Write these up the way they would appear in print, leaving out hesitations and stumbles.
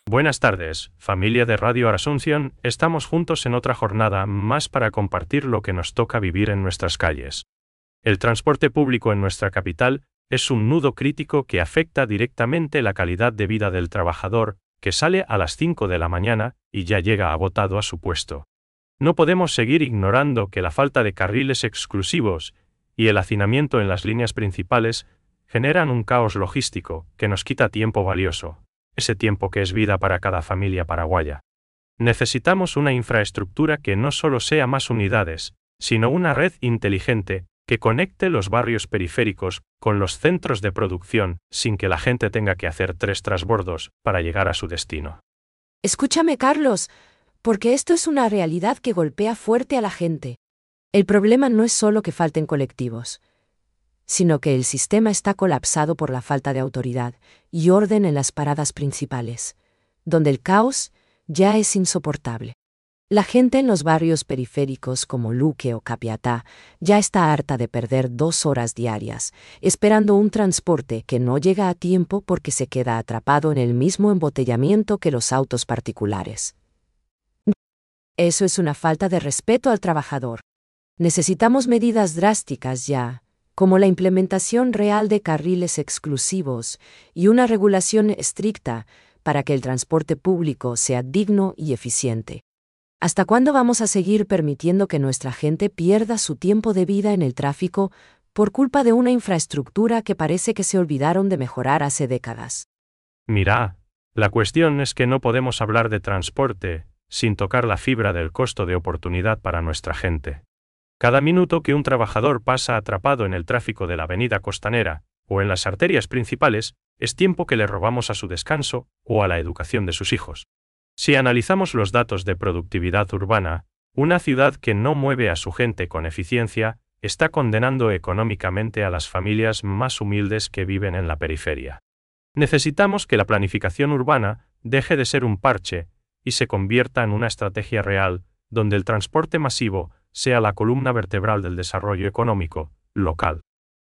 Buenas tardes, familia de Radio Asunción, estamos juntos en otra jornada más para compartir lo que nos toca vivir en nuestras calles. El transporte público en nuestra capital es un nudo crítico que afecta directamente la calidad de vida del trabajador, que sale a las 5 de la mañana y ya llega agotado a su puesto. No podemos seguir ignorando que la falta de carriles exclusivos y el hacinamiento en las líneas principales generan un caos logístico que nos quita tiempo valioso, ese tiempo que es vida para cada familia paraguaya. Necesitamos una infraestructura que no solo sea más unidades, sino una red inteligente que conecte los barrios periféricos con los centros de producción sin que la gente tenga que hacer 3 transbordos para llegar a su destino. Escúchame, Carlos, porque esto es una realidad que golpea fuerte a la gente. El problema no es solo que falten colectivos, sino que el sistema está colapsado por la falta de autoridad y orden en las paradas principales, donde el caos ya es insoportable. La gente en los barrios periféricos como Luque o Capiatá ya está harta de perder 2 horas diarias, esperando un transporte que no llega a tiempo porque se queda atrapado en el mismo embotellamiento que los autos particulares. Eso es una falta de respeto al trabajador. Necesitamos medidas drásticas ya, como la implementación real de carriles exclusivos y una regulación estricta para que el transporte público sea digno y eficiente. ¿Hasta cuándo vamos a seguir permitiendo que nuestra gente pierda su tiempo de vida en el tráfico por culpa de una infraestructura que parece que se olvidaron de mejorar hace décadas? Mira, la cuestión es que no podemos hablar de transporte sin tocar la fibra del costo de oportunidad para nuestra gente. Cada minuto que un trabajador pasa atrapado en el tráfico de la avenida Costanera o en las arterias principales es tiempo que le robamos a su descanso o a la educación de sus hijos. Si analizamos los datos de productividad urbana, una ciudad que no mueve a su gente con eficiencia está condenando económicamente a las familias más humildes que viven en la periferia. Necesitamos que la planificación urbana deje de ser un parche y se convierta en una estrategia real, donde el transporte masivo sea la columna vertebral del desarrollo económico local.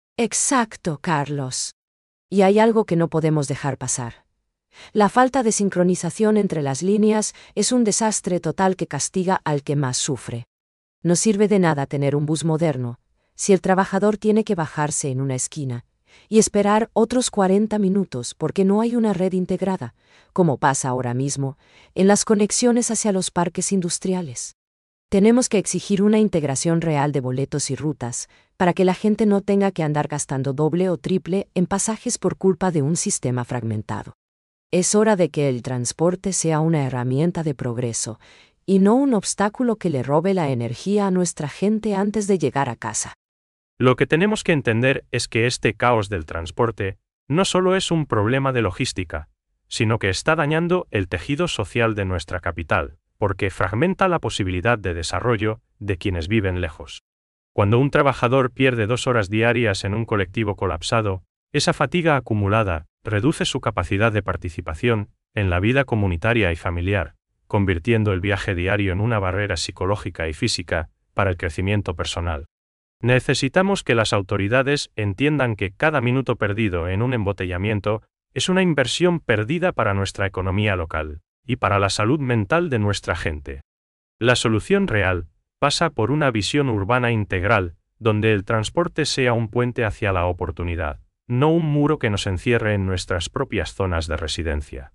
Exacto, Carlos. Y hay algo que no podemos dejar pasar. La falta de sincronización entre las líneas es un desastre total que castiga al que más sufre. No sirve de nada tener un bus moderno si el trabajador tiene que bajarse en una esquina y esperar otros 40 minutos porque no hay una red integrada, como pasa ahora mismo, en las conexiones hacia los parques industriales. Tenemos que exigir una integración real de boletos y rutas para que la gente no tenga que andar gastando doble o triple en pasajes por culpa de un sistema fragmentado. Es hora de que el transporte sea una herramienta de progreso y no un obstáculo que le robe la energía a nuestra gente antes de llegar a casa. Lo que tenemos que entender es que este caos del transporte no solo es un problema de logística, sino que está dañando el tejido social de nuestra capital, porque fragmenta la posibilidad de desarrollo de quienes viven lejos. Cuando un trabajador pierde 2 horas diarias en un colectivo colapsado, esa fatiga acumulada reduce su capacidad de participación en la vida comunitaria y familiar, convirtiendo el viaje diario en una barrera psicológica y física para el crecimiento personal. Necesitamos que las autoridades entiendan que cada minuto perdido en un embotellamiento es una inversión perdida para nuestra economía local y para la salud mental de nuestra gente. La solución real pasa por una visión urbana integral, donde el transporte sea un puente hacia la oportunidad, no un muro que nos encierre en nuestras propias zonas de residencia.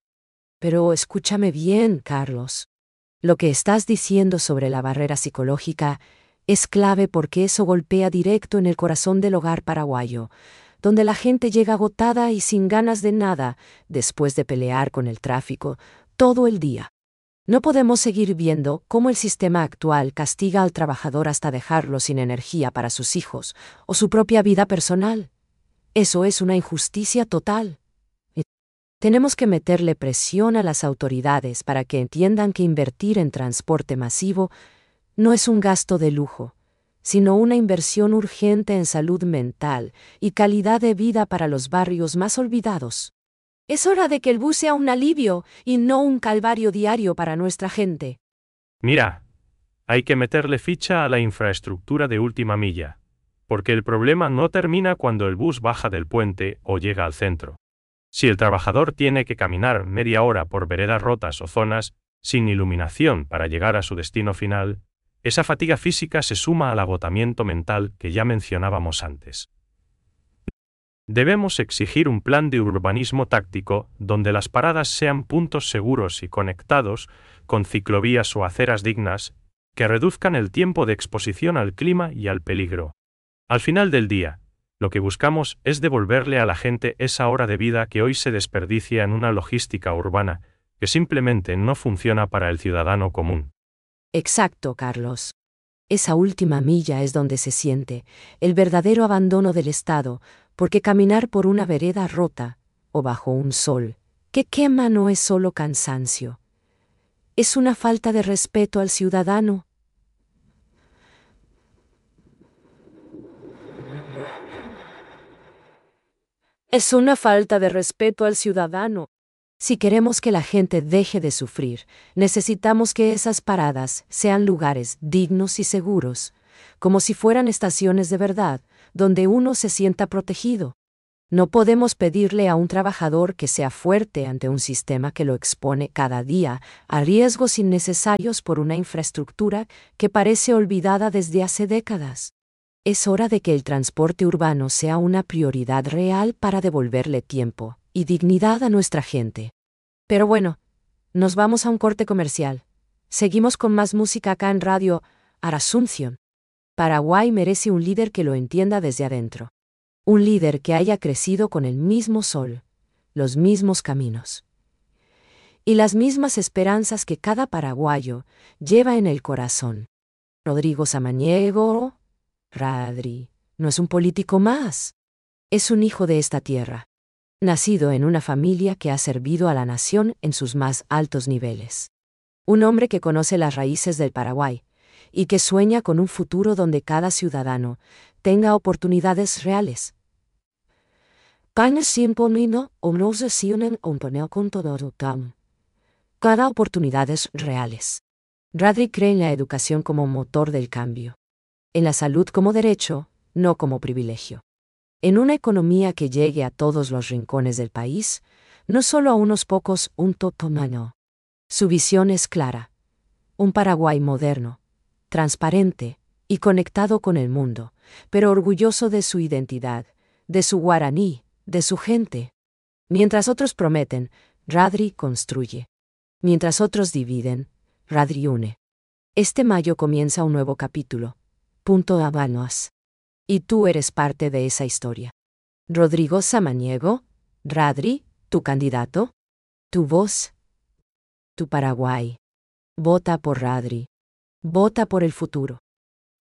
Pero escúchame bien, Carlos. Lo que estás diciendo sobre la barrera psicológica es clave porque eso golpea directo en el corazón del hogar paraguayo, donde la gente llega agotada y sin ganas de nada después de pelear con el tráfico todo el día. No podemos seguir viendo cómo el sistema actual castiga al trabajador hasta dejarlo sin energía para sus hijos o su propia vida personal. Eso es una injusticia total. Tenemos que meterle presión a las autoridades para que entiendan que invertir en transporte masivo no es un gasto de lujo, sino una inversión urgente en salud mental y calidad de vida para los barrios más olvidados. Es hora de que el bus sea un alivio y no un calvario diario para nuestra gente. Mira, hay que meterle ficha a la infraestructura de última milla, porque el problema no termina cuando el bus baja del puente o llega al centro, Si el trabajador tiene que caminar media hora por veredas rotas o zonas sin iluminación para llegar a su destino final, esa fatiga física se suma al agotamiento mental que ya mencionábamos antes. Debemos exigir un plan de urbanismo táctico donde las paradas sean puntos seguros y conectados con ciclovías o aceras dignas que reduzcan el tiempo de exposición al clima y al peligro. Al final del día, lo que buscamos es devolverle a la gente esa hora de vida que hoy se desperdicia en una logística urbana que simplemente no funciona para el ciudadano común. Exacto, Carlos. Esa última milla es donde se siente el verdadero abandono del Estado, porque caminar por una vereda rota o bajo un sol que quema no es solo cansancio. Es una falta de respeto al ciudadano. Es una falta de respeto al ciudadano. Si queremos que la gente deje de sufrir, necesitamos que esas paradas sean lugares dignos y seguros, como si fueran estaciones de verdad, donde uno se sienta protegido. No podemos pedirle a un trabajador que sea fuerte ante un sistema que lo expone cada día a riesgos innecesarios por una infraestructura que parece olvidada desde hace décadas. Es hora de que el transporte urbano sea una prioridad real para devolverle tiempo y dignidad a nuestra gente. Pero bueno, nos vamos a un corte comercial. Seguimos con más música acá en Radio Asunción. Paraguay merece un líder que lo entienda desde adentro. Un líder que haya crecido con el mismo sol, los mismos caminos y las mismas esperanzas que cada paraguayo lleva en el corazón. Rodrigo Samaniego, Radri, no es un político más. Es un hijo de esta tierra, nacido en una familia que ha servido a la nación en sus más altos niveles. Un hombre que conoce las raíces del Paraguay y que sueña con un futuro donde cada ciudadano tenga oportunidades reales. Cada oportunidades reales. Radri cree en la educación como motor del cambio. En la salud como derecho, no como privilegio. En una economía que llegue a todos los rincones del país, no solo a unos pocos, un totomano. Su visión es clara. Un Paraguay moderno, transparente y conectado con el mundo, pero orgulloso de su identidad, de su guaraní, de su gente. Mientras otros prometen, Radri construye. Mientras otros dividen, Radri une. Este mayo comienza un nuevo capítulo. Punto Habanos. Y tú eres parte de esa historia. Rodrigo Samaniego, Radri, tu candidato, tu voz, tu Paraguay. Vota por Radri. Vota por el futuro.